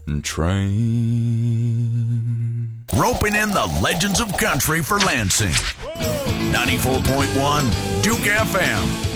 train. Roping in the legends of country for Lansing. 94.1 Duke FM.